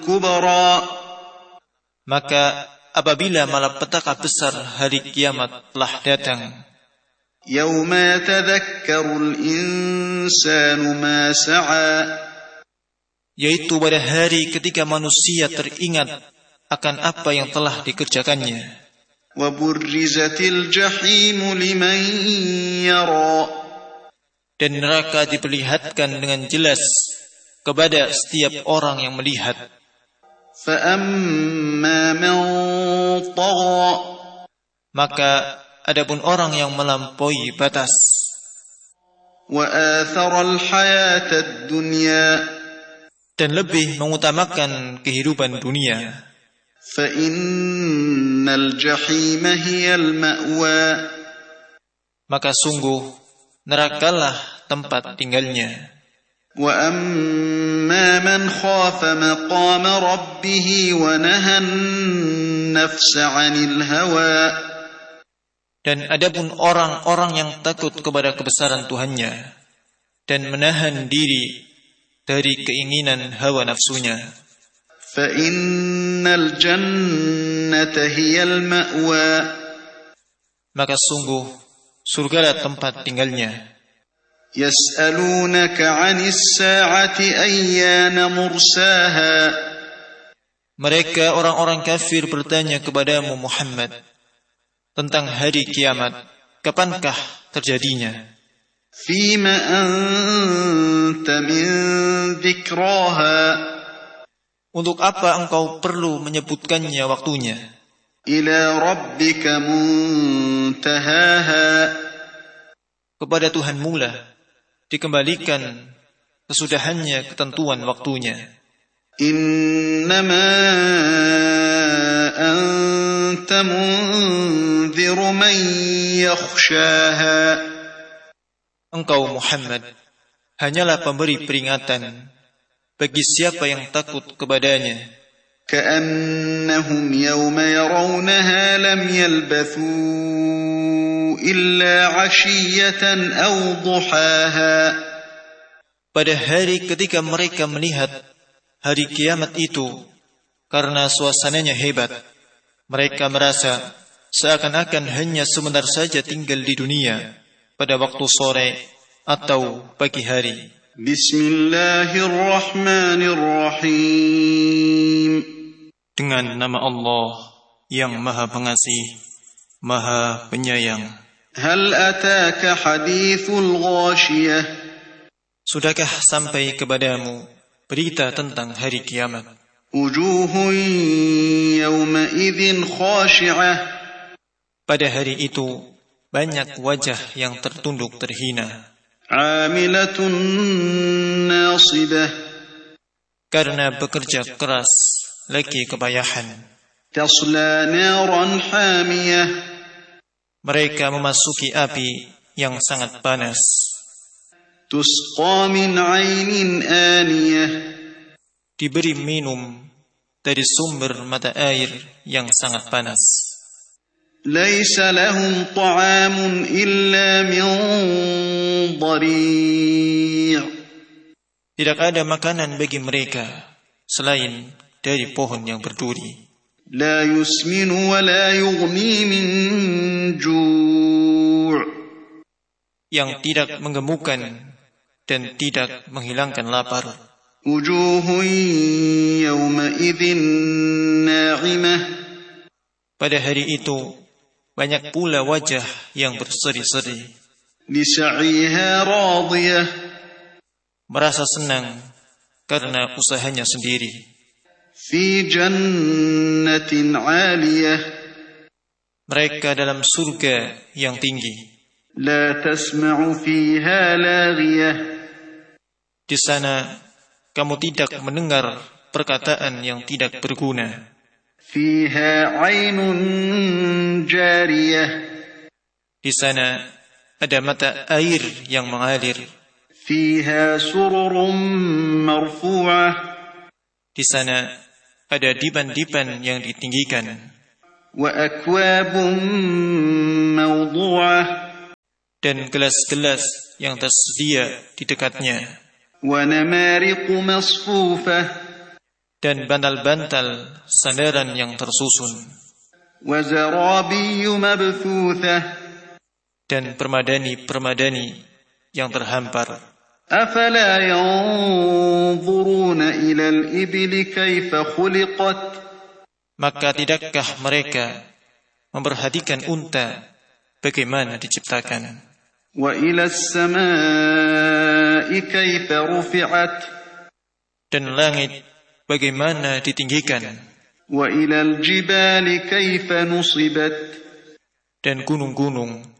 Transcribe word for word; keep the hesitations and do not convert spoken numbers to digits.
الكبرى. Maka apabila malapetaka besar hari kiamat telah datang, يوم يتذكر الإنسان ما سعى, yaitu pada hari ketika manusia teringat akan apa yang telah dikerjakannya. وبرزت الجحيم لمن يرى, dan neraka diperlihatkan dengan jelas kepada setiap orang yang melihat. فأما من طغى, maka adapun orang yang melampaui batas, وآثر الحياة الدنيا, dan lebih mengutamakan kehidupan dunia, فإن الجحيم هي المأوى, maka sungguh nerakalah tempat tinggalnya. وأما من خاف مقام ربه ونهى النفس عن الهوى, dan adapun orang-orang yang takut kepada kebesaran Tuhannya dan menahan diri dari keinginan hawa nafsunya, فإن الجنة هي المأوى, maka sungguh surgalah tempat tinggalnya. يسألونك عن الساعة أيان مرساها, mereka orang-orang kafir bertanya kepadamu Muhammad tentang hari kiamat, kapankah terjadinya? فيما أنت من ذكراها, untuk apa engkau perlu menyebutkannya waktunya? إلى ربك منتهاها, kepada Tuhanmu lah dikembalikan kesudahannya ketentuan waktunya. إنما أنت منذر من يخشاها, engkau Muhammad hanyalah pemberi peringatan bagi siapa yang takut kepadanya. كأنهم يوم يرونها لم يلبثوا إلا عشية أو ضحاها, pada hari ketika mereka melihat hari kiamat itu, karena suasananya hebat, mereka merasa seakan-akan hanya sebentar saja tinggal di dunia pada waktu sore atau pagi hari. Bismillahirrahmanirrahim. Dengan nama Allah yang Maha Pengasih, Maha Penyayang. Hal ataka hadithul ghashiyah, sudahkah sampai kepadamu berita tentang hari kiamat? Wujuhun yawma idzin khashi'ah, pada hari itu banyak wajah yang tertunduk terhina. Amilatun nasibah, karena bekerja keras lagi kepayahan. Tasla naran hamiyah, mereka memasuki api yang sangat panas. Tusqa min 'ainin aniyah, diberi minum dari sumber mata air yang sangat panas. Laisa lahum ta'amun illa min dhari', tidak ada makanan bagi mereka selain dari pohon yang berduri. La yusminu wa la yughni min ju', yang tidak menggemukkan dan tidak menghilangkan lapar. Wujuhun yawma idzin na'imah, pada hari itu banyak pula wajah yang berseri-seri. Li sa'iha radiyah, merasa senang karena usahanya sendiri. Fi jannatin 'aliyah, mereka dalam surga yang tinggi. La tasma'u fiha laghiyah, di sana kamu tidak mendengar perkataan yang tidak berguna. Fiha 'ainun jariyah, di sana ada mata air yang mengalir. Fiha sururun marfu'ah, di sana ada dipan-dipan yang ditinggikan. Wa akwabun mawdu'ah, dan gelas-gelas yang tersedia di dekatnya. Wa namariqu masfufah, dan bantal-bantal sandaran yang tersusun, وزرابي مبثوثة dan permadani-permadani yang terhampar. أفلا ينظرون إلى الإبل كيف خلقت Maka tidakkah mereka memperhatikan unta bagaimana diciptakan, وإلى السماء كيف رفعت dan langit bagaimana ditinggikan, وإلى الجبال كيف نصبت dan gunung-gunung